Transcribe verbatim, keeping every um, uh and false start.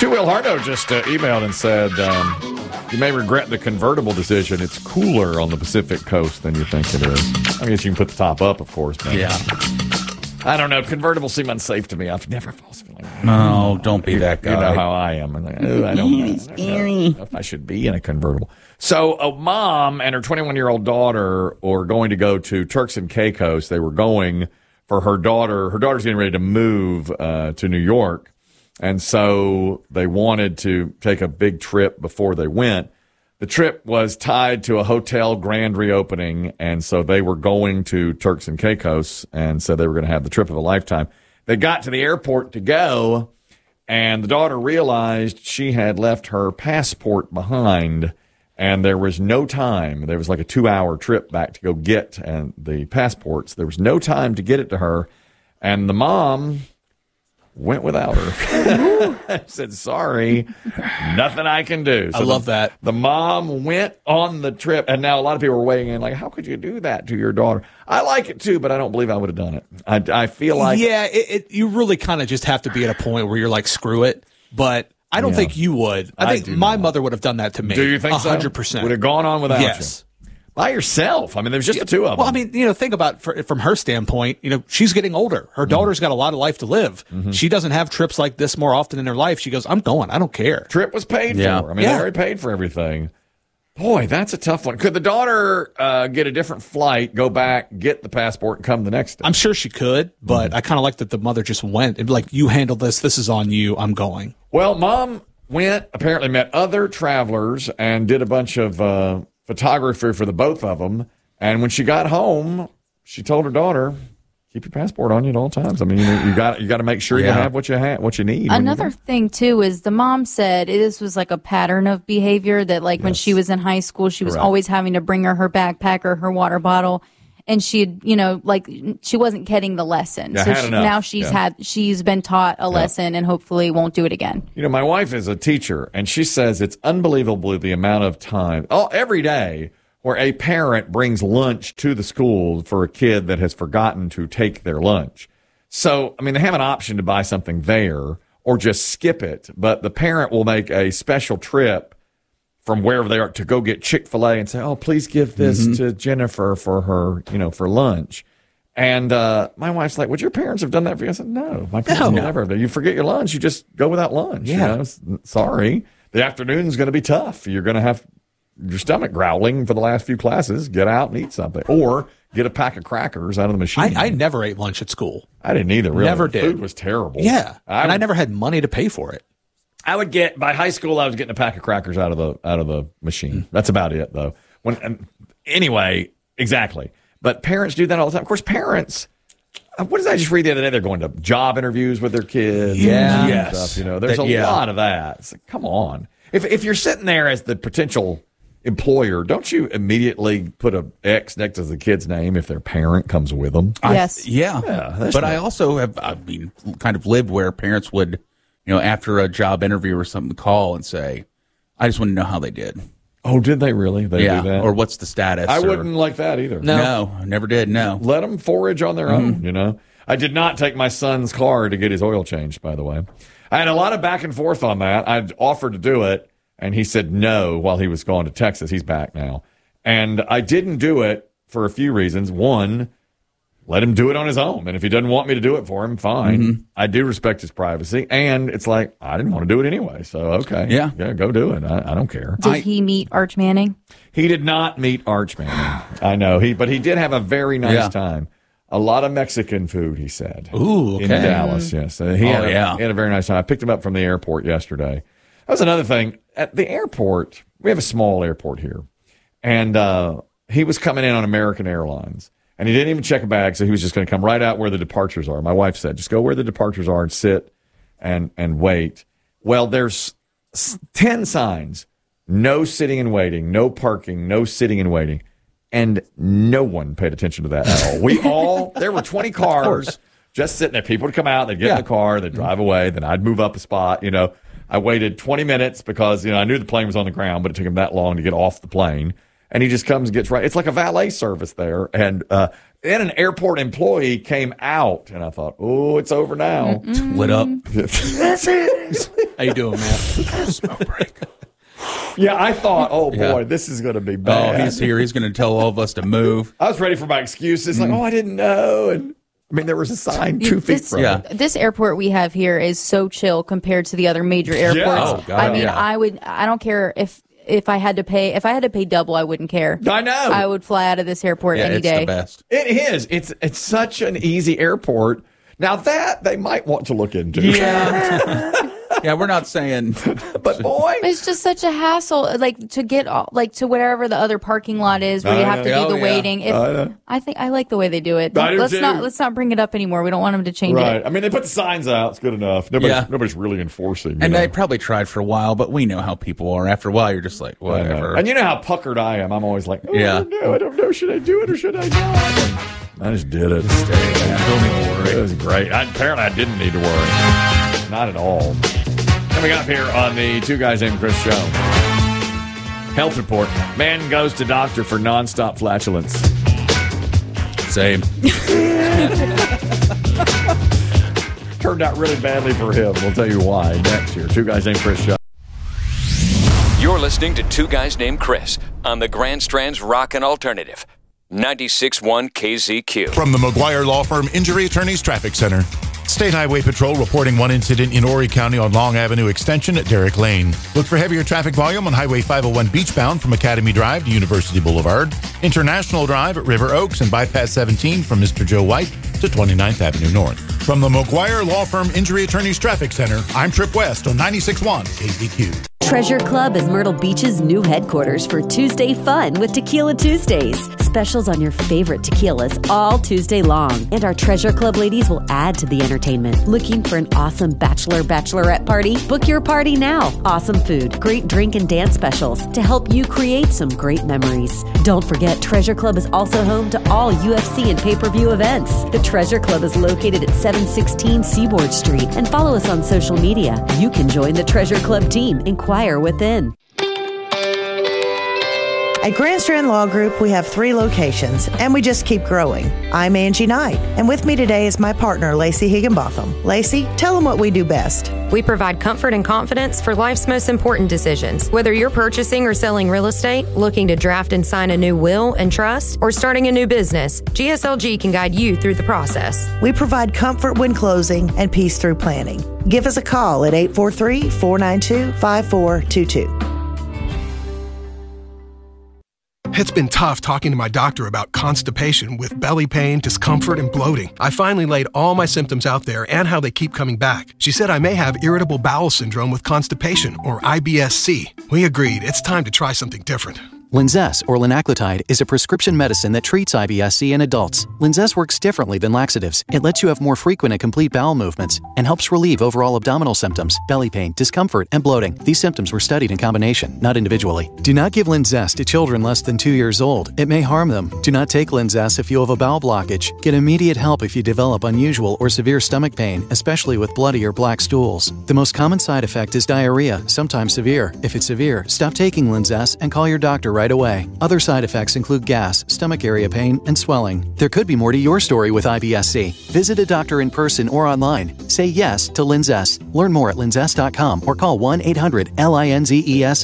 Two-Wheel Hardo just uh, emailed and said, um, you may regret the convertible decision. It's cooler on the Pacific coast than you think it is. I guess you can put the top up, of course. But yeah. I don't know. Convertibles seem unsafe to me. I've never fallen like No, don't be that guy. You know how I am. I'm like, oh, I don't know. I don't know if I should be in a convertible. So a mom and her twenty-one-year-old daughter were going to go to Turks and Caicos. They were going for her daughter. Her daughter's getting ready to move uh, to New York. And so they wanted to take a big trip before they went. The trip was tied to a hotel grand reopening, and so they were going to Turks and Caicos, and so they were going to have the trip of a lifetime. They got to the airport to go, and the daughter realized she had left her passport behind, and there was no time. There was like a two-hour trip back to go get and the passports. There was no time to get it to her, and the mom went without her. I said, sorry, nothing I can do. So I love the, that. The mom went on the trip, and now a lot of people are weighing in like, how could you do that to your daughter? I like it too, but I don't believe I would have done it. I, I feel like... Yeah, it, it, you really kind of just have to be at a point where you're like, screw it. But I don't Yeah. think you would. I think I do my not. mother would have done that to me. Do you think one hundred so? percent. Would have gone on without yes. you? By yourself. I mean, there's just the two of them. Well, I mean, you know, think about for, from her standpoint, you know, she's getting older. Her daughter's got a lot of life to live. Mm-hmm. She doesn't have trips like this more often in her life. She goes, I'm going. I don't care. Trip was paid Yeah. for. I mean, Yeah. they already paid for everything. Boy, that's a tough one. Could the daughter uh, get a different flight, go back, get the passport, and come the next day? I'm sure she could, but Mm-hmm. I kind of like that the mother just went and like, you handle this. This is on you. I'm going. Well, Mom went, apparently met other travelers, and did a bunch of uh, photography for the both of them. And when she got home, she told her daughter, keep your passport on you at all times. I mean, you, you got you got to make sure you Yeah. have what you have, what you need. when you Another go. thing too is the mom said this was like a pattern of behavior that like when Yes. she was in high school, she was Correct. always having to bring her her backpack or her water bottle, and she'd you know like she wasn't getting the lesson. Yeah, so had she, enough. now she's Yeah. had she's been taught a lesson and hopefully won't do it again. You know, my wife is a teacher, and she says it's unbelievable the amount of time, oh, every day, where a parent brings lunch to the school for a kid that has forgotten to take their lunch. So, I mean, they have an option to buy something there or just skip it, but the parent will make a special trip from wherever they are to go get Chick-fil-A and say, oh, please give this Mm-hmm. to Jennifer for her, you know, for lunch. And uh, my wife's like, would your parents have done that for you? I said, no, my parents No. would never have done. You forget your lunch, you just go without lunch. you Yeah. know? S- Sorry. The afternoon's going to be tough. You're going to have your stomach growling for the last few classes. Get out and eat something. Or get a pack of crackers out of the machine. I, I never ate lunch at school. I didn't either, really. Never The did. Food was terrible. Yeah. I, and I never had money to pay for it. I would get, by high school, I was getting a pack of crackers out of the out of the machine. That's about it, though. When um, Anyway, exactly. But parents do that all the time. Of course, parents... Uh, What did I just read the other day? They're going to job interviews with their kids. Yeah. and Yes. stuff, you know, there's That- a yeah. lot of that. It's like, come on. If if you're sitting there as the potential employer, don't you immediately put a X next to the kid's name if their parent comes with them? Yes. Yeah. Yeah, that's but not- I also have, I mean, kind of lived where parents would, you know, after a job interview or something, call and say, I just want to know how they did. Oh, did they really? They yeah. do that? Or what's the status? I or- wouldn't like that either. No. I never did. No. Let them forage on their Mm-hmm. own, you know. I did not take my son's car to get his oil changed, by the way. I had a lot of back and forth on that. I'd offered to do it, and he said no while he was gone to Texas. He's back now. And I didn't do it for a few reasons. One, let him do it on his own. And if he doesn't want me to do it for him, fine. Mm-hmm. I do respect his privacy. And it's like, I didn't want to do it anyway. So, okay. Yeah. Yeah, go do it. I, I don't care. Did I- he meet Arch Manning? He did not meet Arch Manning. I know. he, But he did have a very nice Yeah. time. A lot of Mexican food, he said. Ooh, In okay. Dallas, yes. Uh, he, Oh, had a, yeah. he had a very nice time. I picked him up from the airport yesterday. That was another thing. At the airport, we have a small airport here. And uh, he was coming in on American Airlines. And he didn't even check a bag, so he was just going to come right out where the departures are. My wife said, just go where the departures are and sit and, and wait. Well, there's s- ten signs. No sitting and waiting, no parking, no sitting and waiting. And no one paid attention to that at all. We all, there were twenty cars just sitting there. People would come out, they'd get in the car, they'd drive away, then I'd move up a spot. You know, I waited twenty minutes because, you know, I knew the plane was on the ground, but it took him that long to get off the plane. And he just comes and gets right. It's like a valet service there. And uh, then an airport employee came out, and I thought, oh, it's over now. Mm-mm. Lit up. How you doing, man? Smoke break. Yeah, I thought, oh, boy, Yeah. this is going to be bad. Oh, he's here. He's going to tell all of us to move. I was ready for my excuses, like, oh, I didn't know. And I mean, there was a sign two feet This, from Yeah. it. this airport we have here is so chill compared to the other major airports. Oh, God, I mean, yeah. I would, I don't care if if I had to pay, if I had to pay double, I wouldn't care. I know. I would fly out of this airport Yeah, any it's day. the best. It is. It's it's such an easy airport. Now that they might want to look into. Yeah. Yeah, we're not saying. But boy, It's just such a hassle, like to get all, like to wherever the other parking lot is where I you have to know. do Oh, the yeah. waiting. If, I know. I think I like the way they do it. I do let's too. not let's not bring it up anymore. We don't want them to change right. it. I mean, they put the signs out. It's good enough. Nobody's, Yeah. nobody's really enforcing. You And know? they probably tried for a while, but we know how people are. After a while, you're just like, I know. whatever. And you know how puckered I am. I'm always like, oh, Yeah. I don't know. I don't know. Should I do it or should I not? I just did it. Don't even worry. It was great. I, apparently, I didn't need to worry. Not at all. Coming up here on the Two Guys Named Chris show. Health report. Man goes to doctor for nonstop flatulence. Same. Turned out really badly for him. We'll tell you why next year. Two Guys Named Chris show. You're listening to Two Guys Named Chris on the Grand Strand's Rockin' Alternative. ninety-six point one K Z Q. From the McGuire Law Firm Injury Attorneys Traffic Center. State Highway Patrol reporting one incident in Horry County on Long Avenue Extension at Derrick Lane. Look for heavier traffic volume on Highway five oh one beachbound from Academy Drive to University Boulevard, International Drive at River Oaks, and Bypass seventeen from Mister Joe White to twenty-ninth Avenue North. From the McGuire Law Firm Injury Attorneys Traffic Center, I'm Trip West on ninety-six point one K Z Q. Treasure Club is Myrtle Beach's new headquarters for Tuesday fun with Tequila Tuesdays. Specials on your favorite tequilas all Tuesday long. And our Treasure Club ladies will add to the entertainment. Looking for an awesome bachelor bachelorette party? Book your party now. Awesome food, great drink and dance specials to help you create some great memories. Don't forget, Treasure Club is also home to all U F C and pay-per-view events. The Treasure Club is located at seven sixteen Seaboard Street. And follow us on social media. You can join the Treasure Club team. Inquire within. At Grand Strand Law Group, we have three locations, and we just keep growing. I'm Angie Knight, and with me today is my partner, Lacey Higginbotham. Lacey, tell them what we do best. We provide comfort and confidence for life's most important decisions. Whether you're purchasing or selling real estate, looking to draft and sign a new will and trust, or starting a new business, G S L G can guide you through the process. We provide comfort when closing and peace through planning. Give us a call at eight four three, four nine two, five four two two. It's been tough talking to my doctor about constipation with belly pain, discomfort, and bloating. I finally laid all my symptoms out there and how they keep coming back. She said I may have irritable bowel syndrome with constipation, or I B S C. We agreed it's time to try something different. Linzess, or linaclotide, is a prescription medicine that treats I B S C in adults. Linzess works differently than laxatives. It lets you have more frequent and complete bowel movements and helps relieve overall abdominal symptoms, belly pain, discomfort, and bloating. These symptoms were studied in combination, not individually. Do not give Linzess to children less than two years old. It may harm them. Do not take Linzess if you have a bowel blockage. Get immediate help if you develop unusual or severe stomach pain, especially with bloody or black stools. The most common side effect is diarrhea, sometimes severe. If it's severe, stop taking Linzess and call your doctor right away. Other side effects include gas, stomach area pain, and swelling. There could be more to your story with I B S C. Visit a doctor in person or online. Say yes to Linzess. Learn more at linzess dot com or call one eight hundred L I N Z E S